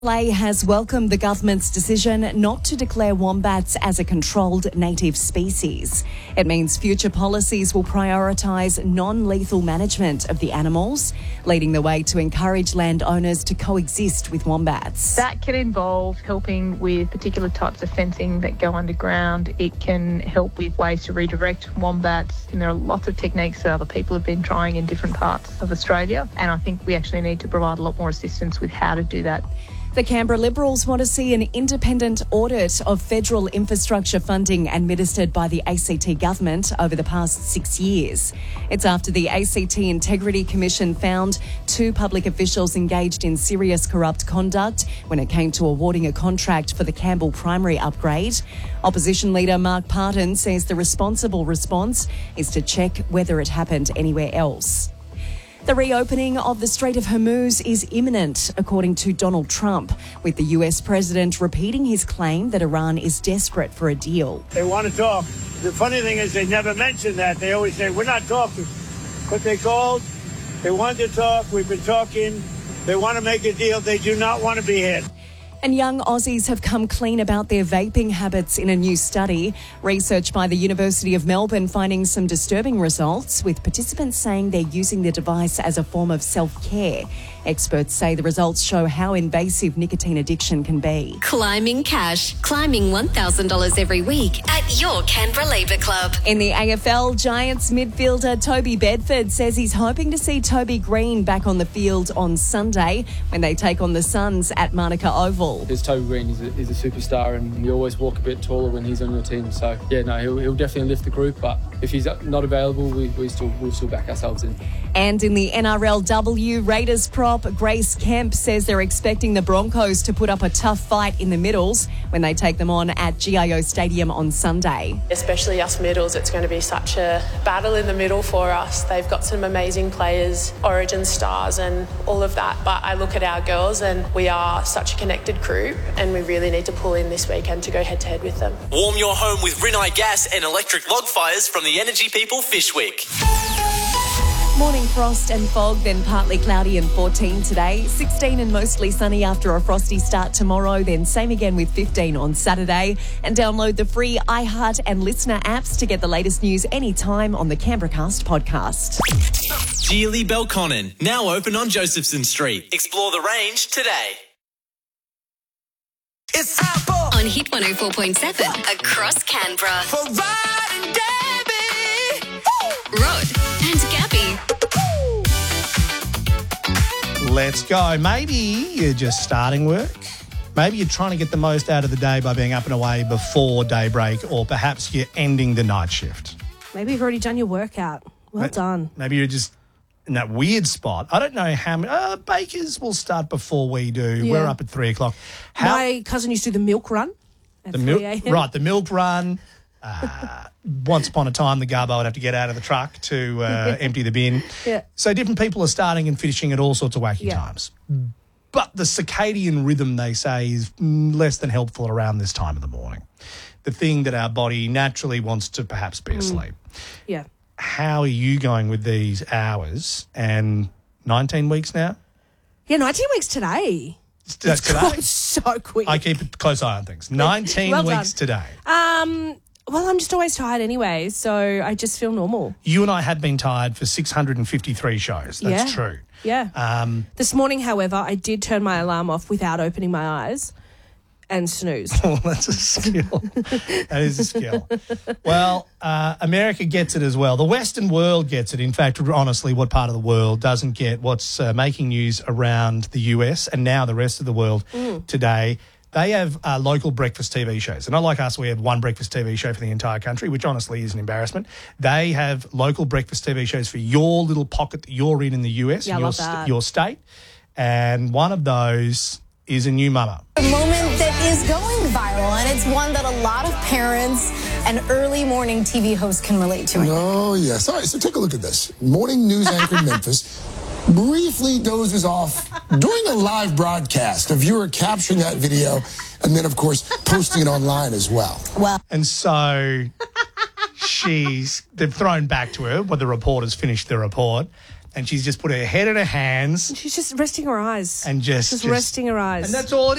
LA has welcomed the government's decision not to declare wombats as a controlled native species. It means future policies will prioritise non-lethal management of the animals, leading the way to encourage landowners to coexist with wombats. That can involve helping with particular types of fencing that go underground. It can help with ways to redirect wombats. And there are lots of techniques that other people have been trying in different parts of Australia. And I think we actually need to provide a lot more assistance with how to do that. The Canberra Liberals want to see an independent audit of federal infrastructure funding administered by the ACT government over the past 6 years. It's after the ACT Integrity Commission found 2 public officials engaged in serious corrupt conduct when it came to awarding a contract for the Campbell Primary upgrade. Opposition leader Mark Parton says the responsible response is to check whether it happened anywhere else. The reopening of the Strait of Hormuz is imminent, according to Donald Trump, with the US president repeating his claim that Iran is desperate for a deal. They want to talk. The funny thing is they never mention that. They always say, we're not talking. But they called. They wanted to talk. We've been talking. They want to make a deal. They do not want to be hit. And young Aussies have come clean about their vaping habits in a new study. Research by the University of Melbourne finding some disturbing results, with participants saying they're using the device as a form of self-care. Experts say the results show how invasive nicotine addiction can be. Climbing cash. Climbing $1,000 every week at your Canberra Labour Club. In the AFL, Giants midfielder Toby Bedford says he's hoping to see Toby Green back on the field on Sunday when they take on the Suns at Manuka Oval. Because Toby Green is a superstar, and you always walk a bit taller when he's on your team. So, he'll definitely lift the group, but if he's not available, we'll still back ourselves in. And in the NRLW, Raiders prop Grace Kemp says they're expecting the Broncos to put up a tough fight in the middles when they take them on at GIO Stadium on Sunday. Especially us middles, it's going to be such a battle in the middle for us. They've got some amazing players, Origin stars and all of that. But I look at our girls and we are such a connected crew, and we really need to pull in this weekend to go head-to-head with them. Warm your home with Rinnai Gas and electric log fires from the Energy People Fishwick. Morning frost and fog, then partly cloudy and 14 today. 16 and mostly sunny after a frosty start tomorrow, then same again with 15 on Saturday. And download the free iHeart and Listener apps to get the latest news anytime on the Canberracast podcast. Geely Belconnen, now open on Josephson Street. Explore the range today. It's time for On Hit 104.7 across Canberra. For Rod and Debbie. Rod and Gabby. Let's go. Maybe you're just starting work. Maybe you're trying to get the most out of the day by being up and away before daybreak, or perhaps you're ending the night shift. Maybe you've already done your workout. Well done. Maybe you're just in that weird spot. I don't know how many. Bakers will start before we do. Yeah. We're up at 3 o'clock. My cousin used to do the milk run at 3 a.m. Right, the milk run. Once upon a time, the garbo would have to get out of the truck to empty the bin. Yeah. So different people are starting and finishing at all sorts of wacky times. But the circadian rhythm, they say, is less than helpful around this time of the morning. The thing that our body naturally wants to perhaps be asleep. Yeah. How are you going with these hours? And 19 weeks now? Yeah, 19 weeks today. That's today? Gone so quick. I keep a close eye on things. 19 weeks today. Well, I'm just always tired anyway, so I just feel normal. You and I had been tired for 653 shows. That's true. Yeah. This morning, however, I did turn my alarm off without opening my eyes and snooze. Oh, that's a skill. That is a skill. Well, America gets it as well. The Western world gets it. In fact, honestly, what part of the world doesn't get what's making news around the US and now the rest of the world today? They have local breakfast TV shows. And not like us, we have one breakfast TV show for the entire country, which honestly is an embarrassment. They have local breakfast TV shows for your little pocket that you're in the US, your state. And one of those is a new mama. A moment that is going viral, and it's one that a lot of parents and early morning TV hosts can relate to. Oh, yes. All right, so take a look at this. Morning news anchor in Memphis briefly dozes off during a live broadcast. A viewer capturing that video and then, of course, posting it online as well. And so they've thrown back to her when the reporters finished the report. and she's just put her head in her hands She's just resting her eyes. and just resting her eyes. And that's all it